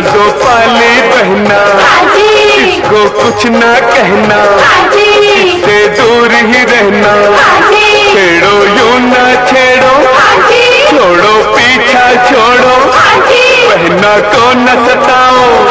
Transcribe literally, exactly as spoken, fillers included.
दो पाली बहना, इसको कुछ ना कहना, इससे दूर ही रहना। छेड़ो यूं ना छेड़ो, छोड़ो पीछा छोड़ो, बहना को न